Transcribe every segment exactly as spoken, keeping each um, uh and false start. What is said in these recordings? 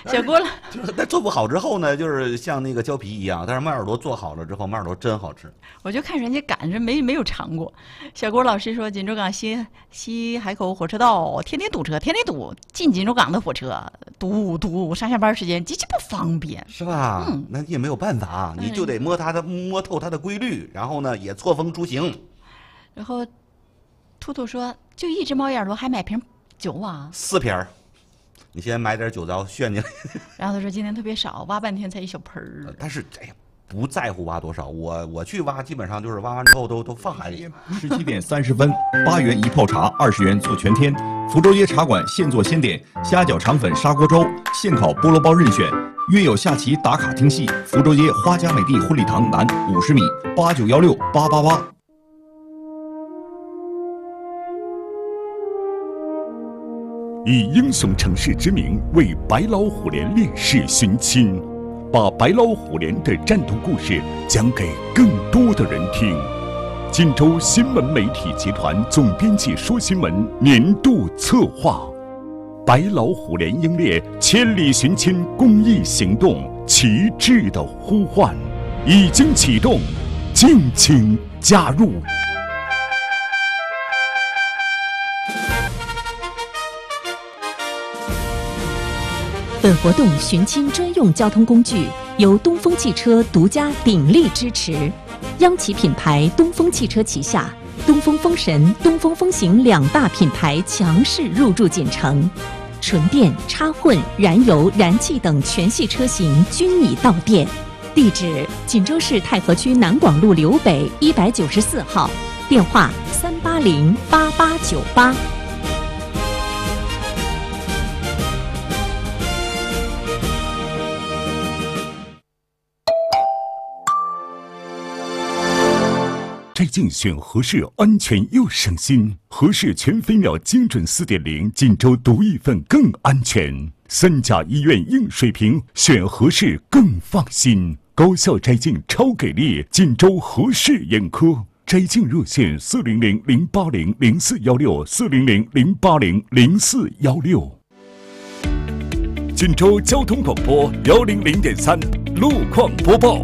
小郭了， 就是那做不好之后呢，就是像那个胶皮一样，但是麦耳朵做好了之后，麦耳朵真好吃。 我就看人家赶着没没有尝过。小郭老师说，锦州港西西海口火车道天天堵车，天天堵，进锦州港的火车堵堵，上下班时间极其不方便， 是吧？ 嗯， 那你也没有办法，你就得摸它的摸透它的规律，然后呢也错峰出行。 然后兔兔说，就一只猫眼朵还买瓶酒啊？ 四瓶儿，你先买点酒糟炫进来。 然后他说今天特别少，挖半天才一小盆儿。 但是哎呀，不在乎挖多少，我我去挖基本上就是挖完之后都都放海里。 十七点三十分，八元一泡茶，二十元做全天。福州街茶馆现做现点，虾饺肠粉砂锅粥，现烤菠萝包任选。约有下棋打卡听戏，福州街花家美地婚礼堂南五十米，八九幺六八八八。 以英雄城市之名为白老虎连烈士寻亲，把白老虎连的战斗故事讲给更多的人听。锦州新闻媒体集团总编辑说新闻年度策划，白老虎连英烈千里寻亲公益行动旗帜的呼唤已经启动，敬请加入。 本活动寻亲专用交通工具由东风汽车独家鼎力支持，央企品牌东风汽车旗下东风风神、东风风行两大品牌强势入驻锦城，纯电、插混、燃油、燃气等全系车型均已到店。地址：锦州市太和区南广路刘北一百九十四号，电话：三八零八八九八。 摘镜选合适，安全又省心。合适全飞秒精准 四点零， 锦州独一份更安全。三甲医院硬水平，选合适更放心。高效摘镜超给力，锦州合适眼科摘镜热线：四零零零八零零四幺六，四零零零八零零四幺六。锦州交通广播幺零零点三路况播报。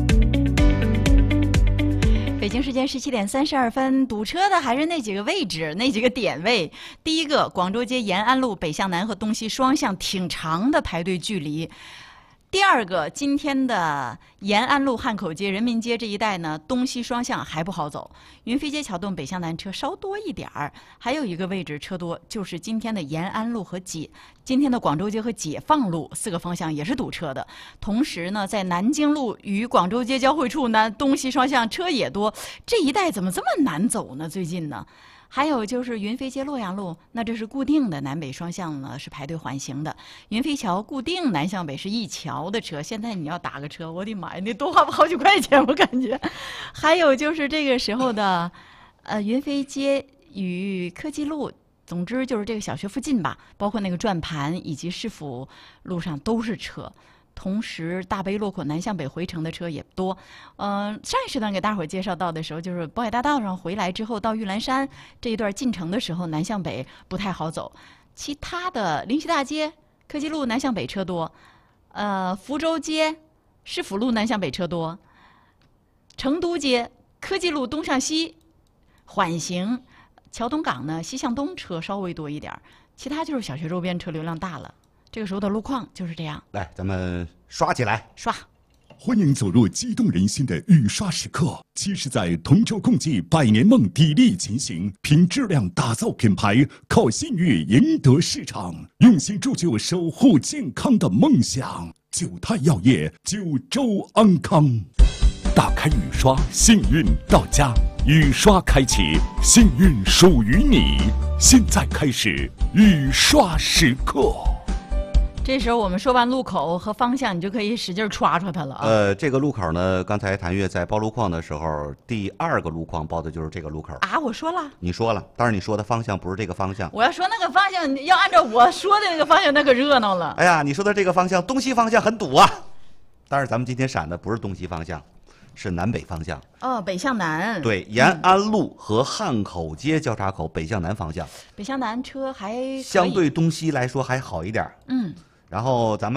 北京时间十七点三十二分，堵车的还是那几个位置，那几个点位。第一个，广州街延安路北向南和东西双向挺长的排队距离。第二个，今天的延安路、汉口街、人民街这一带呢，东西双向还不好走。云飞街桥洞北向南车稍多一点儿，还有一个位置车多，就是今天的延安路和解，今天的广州街和解放路四个方向也是堵车的。同时呢，在南京路与广州街交汇处呢，东西双向车也多，这一带怎么这么难走呢？最近呢？还有就是云飞街洛阳路，那这是固定的南北双向呢是排队缓行的。云飞桥固定南向北是一桥的车，现在你要打个车，我的妈呀，你多花好几块钱，我感觉。还有就是这个时候的，呃，云飞街与科技路，总之就是这个小学附近吧，包括那个转盘以及市府路上都是车。同时，大悲路口南向北回程的车也多。嗯、呃，上一时段给大伙儿介绍到的时候，就是渤海大道上回来之后到玉兰山这一段进城的时候，南向北不太好走。其他的灵溪大街、科技路南向北车多，呃，福州街、市府路南向北车多，成都街、科技路东向西缓行，桥东港呢西向东车稍微多一点，其他就是小学周边车流量大了。这个时候的路况就是这样。 来，咱们刷起来， 刷！ 欢迎走入激动人心的雨刷时刻。七十载同舟共济百年梦砥砺前行，凭质量打造品牌，靠信誉赢得市场，用心铸就守护健康的梦想。九泰药业，九州安康。打开雨刷，幸运到家。雨刷开启，幸运属于你。现在开始雨刷时刻。 这时候我们说完路口和方向，你就可以使劲刷刷它了啊。 呃，这个路口呢，刚才谭月在报路况的时候，第二个路况报的就是这个路口啊。我说了， 你说了，但是你说的方向不是这个方向。 我要说那个方向，要按照我说的那个方向，那可热闹了。 哎呀，你说的这个方向，东西方向很堵啊。但是咱们今天闪的不是东西方向，是南北方向。 哦，北向南。 对，延安路和汉口街交叉口北向南方向。 北向南车还相对东西来说还好一点。 嗯。 然后咱们。